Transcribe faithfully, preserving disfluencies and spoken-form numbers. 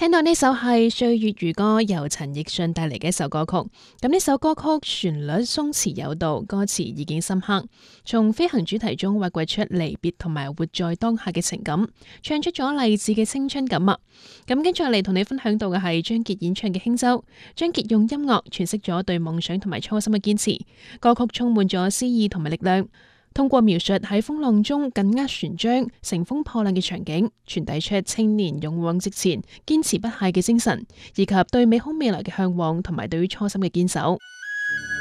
聽到呢首係《歲月如歌》，由陳奕迅帶嚟嘅一首歌曲。咁呢首歌曲旋律鬆弛有度，歌詞意境深刻，從飛行主題中挖掘出離別同埋活在當下嘅情感，唱出咗勵志嘅青春感啊！咁跟住嚟同你分享到嘅係張傑演唱嘅《輕舟》。張傑用音樂詮釋咗對夢想同埋初心嘅堅持，歌曲充滿咗詩意同埋力量。通過描述喺風浪中緊握船槳、乘風破浪嘅場景，傳遞出青年勇往直前、堅持不懈嘅精神，以及對美好未來嘅向往同埋對於初心嘅堅守。